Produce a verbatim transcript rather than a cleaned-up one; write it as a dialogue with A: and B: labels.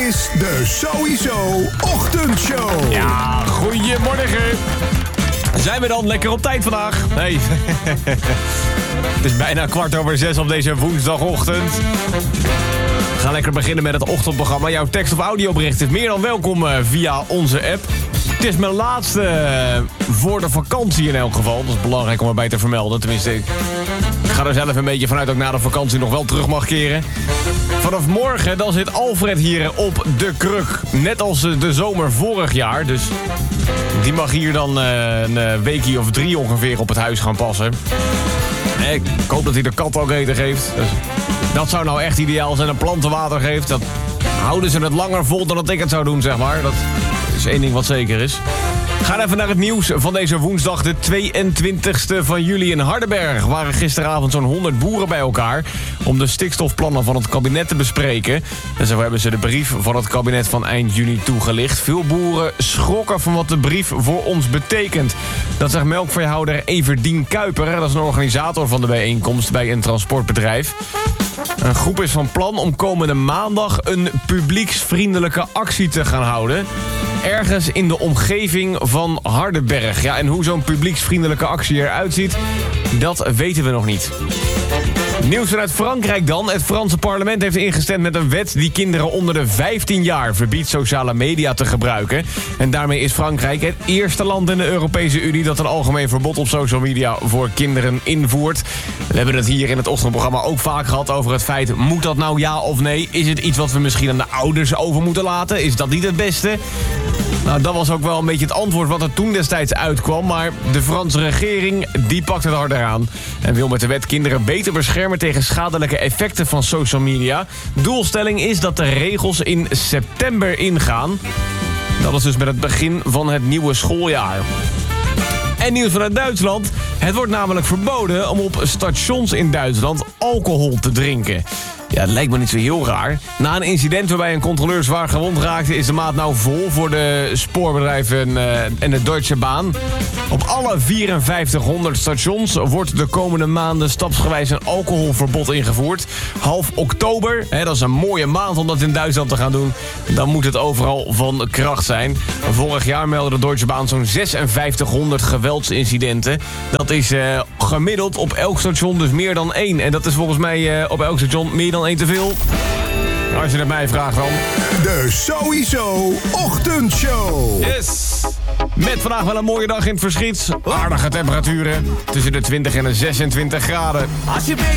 A: is de Sowieso Ochtendshow.
B: Ja, goeiemorgen. Zijn we dan lekker op tijd vandaag? Nee. Het is bijna kwart over zes op deze woensdagochtend. We gaan lekker beginnen met het ochtendprogramma. Jouw tekst- of audiobericht is meer dan welkom uh, via onze app. Het is mijn laatste uh, voor de vakantie in elk geval. Dat is belangrijk om erbij te vermelden. Tenminste, ik ga er zelf een beetje vanuit dat ik na de vakantie nog wel terug mag keren. Vanaf morgen dan zit Alfred hier op de kruk. Net als de zomer vorig jaar. Dus die mag hier dan uh, een weekje of drie ongeveer op het huis gaan passen. Ik hoop dat hij de kat ook eten geeft. Dus dat zou nou echt ideaal zijn. Een planten water geeft. Dat houden ze het langer vol dan dat ik het zou doen, zeg maar. Dat is één ding wat zeker is. We gaan even naar het nieuws van deze woensdag, de tweeëntwintigste van juli in Hardenberg. Waren gisteravond zo'n honderd boeren bij elkaar om de stikstofplannen van het kabinet te bespreken. En zo hebben ze de brief van het kabinet van eind juni toegelicht. Veel boeren schrokken van wat de brief voor ons betekent. Dat zegt melkveehouder Everdien Kuiper. Dat is een organisator van de bijeenkomst bij een transportbedrijf. Een groep is van plan om komende maandag een publieksvriendelijke actie te gaan houden. Ergens in de omgeving van Hardenberg. Ja, en hoe zo'n publieksvriendelijke actie eruit ziet, dat weten we nog niet. Nieuws vanuit Frankrijk dan. Het Franse parlement heeft ingestemd met een wet die kinderen onder de vijftien jaar verbiedt sociale media te gebruiken. En daarmee is Frankrijk het eerste land in de Europese Unie dat een algemeen verbod op social media voor kinderen invoert. We hebben het hier in het ochtendprogramma ook vaak gehad over het feit, moet dat nou ja of nee? Is het iets wat we misschien aan de ouders over moeten laten? Is dat niet het beste? Nou, dat was ook wel een beetje het antwoord wat er toen destijds uitkwam. Maar de Franse regering, die pakt het harder aan. En wil met de wet kinderen beter beschermen tegen schadelijke effecten van social media. Doelstelling is dat de regels in september ingaan. Dat is dus met het begin van het nieuwe schooljaar. En nieuws vanuit Duitsland. Het wordt namelijk verboden om op stations in Duitsland alcohol te drinken. Ja, het lijkt me niet zo heel raar. Na een incident waarbij een controleur zwaar gewond raakte, is de maat nou vol voor de spoorbedrijven uh, en de Deutsche Bahn. Op alle vierenvijftighonderd stations wordt de komende maanden stapsgewijs een alcoholverbod ingevoerd. Half oktober, hè, dat is een mooie maand om dat in Duitsland te gaan doen. Dan moet het overal van kracht zijn. Vorig jaar meldde de Deutsche Bahn zo'n zesenvijftighonderd geweldsincidenten. Dat is uh, gemiddeld op elk station dus meer dan één. En dat is volgens mij uh, op elk station meer dan één te veel. Als je het mij vraagt dan.
A: De Sowieso Ochtendshow.
B: Yes! Met vandaag wel een mooie dag in het verschiet. Aardige temperaturen. Tussen de twintig en de zesentwintig graden.
C: Als je weet